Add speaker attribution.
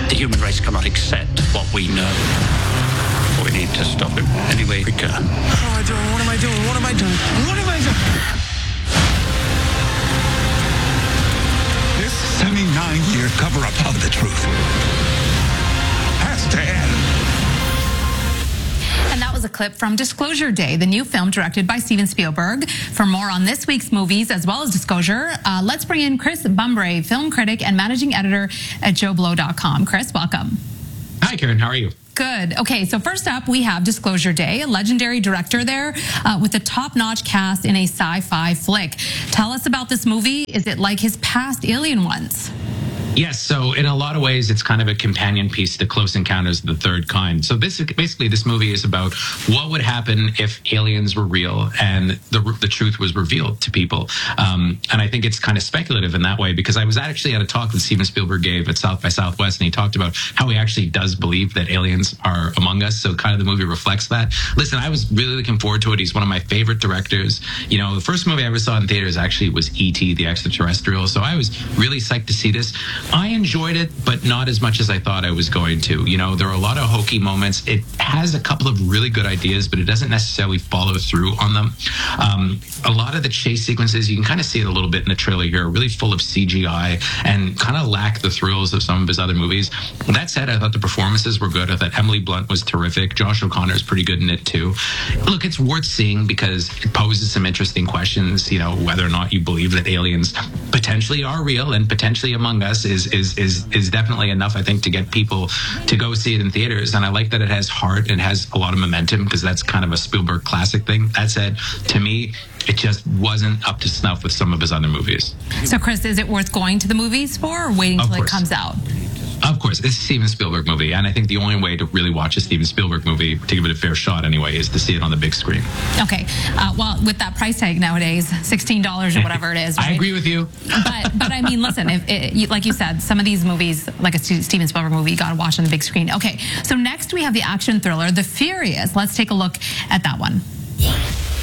Speaker 1: The human race cannot accept what we know. We need to stop him any way we can.
Speaker 2: What am I doing? What am I doing? What am I doing?
Speaker 3: This 79-year cover-up of the truth has to end.
Speaker 4: And that was a clip from Disclosure Day, the new film directed by Steven Spielberg. For more on this week's movies, as well as Disclosure, let's bring in Chris Bumbrae, film critic and managing editor at JoeBlow.com. Chris, welcome.
Speaker 5: Hi, Karen. How are you?
Speaker 4: Good. Okay, so first up, we have Disclosure Day, a legendary director there with a top-notch cast in a sci-fi flick. Tell us about this movie. Is it like his past Alien ones?
Speaker 5: Yes, so in a lot of ways, it's kind of a companion piece to Close Encounters of the Third Kind. So basically, this movie is about what would happen if aliens were real and the truth was revealed to people. And I think it's kind of speculative in that way, because I was actually at a talk that Steven Spielberg gave at South by Southwest, and he talked about how he actually does believe that aliens are among us. So kind of the movie reflects that. Listen, I was really looking forward to it. He's one of my favorite directors. You know, the first movie I ever saw in theaters actually was E.T., the Extraterrestrial. So I was really psyched to see this. I enjoyed it, but not as much as I thought I was going to. You know, there are a lot of hokey moments. It has a couple of really good ideas, but it doesn't necessarily follow through on them. A lot of the chase sequences, you can kind of see it a little bit in the trailer here, are really full of CGI and kind of lack the thrills of some of his other movies. That said, I thought the performances were good. I thought Emily Blunt was terrific. Josh O'Connor is pretty good in it too. Look, it's worth seeing because it poses some interesting questions, you know, whether or not you believe that aliens potentially are real and potentially among us is definitely enough, I think, to get people to go see it in theaters. And I like that it has heart and has a lot of momentum, because that's kind of a Spielberg classic thing. That said, to me, it just wasn't up to snuff with some of his other movies.
Speaker 4: So, Chris, is it worth going to the movies for, or waiting until it comes out?
Speaker 5: Of course, it's a Steven Spielberg movie, and I think the only way to really watch a Steven Spielberg movie, to give it a fair shot anyway, is to see it on the big screen.
Speaker 4: Okay. Well, with that price tag nowadays, $16 or whatever it is, right?
Speaker 5: I agree with you.
Speaker 4: But I mean, listen, like you said, some of these movies, like a Steven Spielberg movie, you got to watch on the big screen. Okay, so next we have the action thriller, The Furious. Let's take a look at that one.